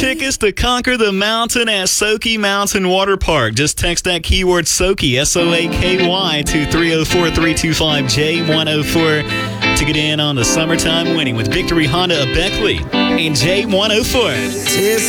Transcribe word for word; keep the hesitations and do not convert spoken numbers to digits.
tickets to conquer the mountain at Soaky Mountain Water Park. Just text that keyword Soaky, S O A K Y, to three oh four, three two five, J one oh four to get in on the summertime winning with Victory Honda of Beckley and J one oh four.